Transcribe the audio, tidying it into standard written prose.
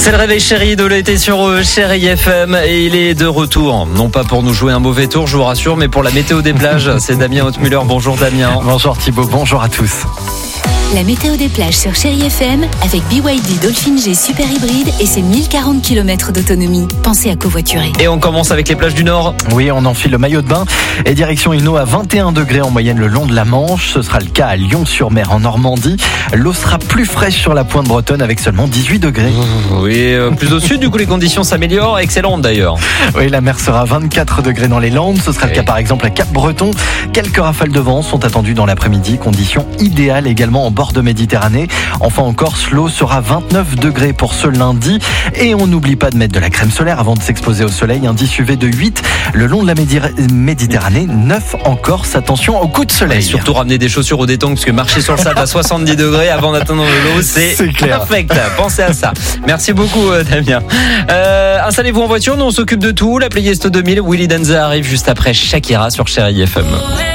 C'est le réveil chéri de l'été sur Chéri FM et il est de retour. Non pas pour nous jouer un mauvais tour, je vous rassure, mais pour la météo des plages. C'est Damien Hautmuller. Bonjour Damien. Bonjour Thibaut, bonjour à tous. La météo des plages sur Chéri FM avec BYD Dolphin G Super Hybride et ses 1040 km d'autonomie. Pensez à covoiturer. Et on commence avec les plages du Nord. Oui, on enfile le maillot de bain et direction une eau à 21 degrés en moyenne le long de la Manche. Ce sera le cas à Lyon-sur-Mer en Normandie. L'eau sera plus fraîche sur la pointe bretonne avec seulement 18 degrés. Oui, plus au sud, du coup les conditions s'améliorent. Excellente d'ailleurs. Oui, la mer sera à 24 degrés dans les Landes. Ce sera le cas par exemple à Cap-Breton. Quelques rafales de vent sont attendues dans l'après-midi. Conditions idéales également en bord de Méditerranée. Enfin en Corse, l'eau sera 29 degrés pour ce lundi. Et on n'oublie pas de mettre de la crème solaire avant de s'exposer au soleil. Indice UV de 8 le long de la Méditerranée, 9 en Corse. Attention au coup de soleil. Et surtout ramener des chaussures au détente parce que marcher sur le sable à 70 degrés avant d'atteindre l'eau, c'est clair. Perfect. Pensez à ça. Merci beaucoup Damien. Installez-vous en voiture, nous on s'occupe de tout. La playlist 2000, Willy Denza arrive juste après Shakira sur Chéri FM.